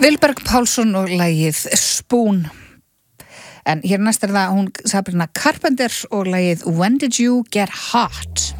Vilberg Pálsson og lagið Spoon. En hér næst það hún Sabrina Carpenter og lagið When Did You Get Hot?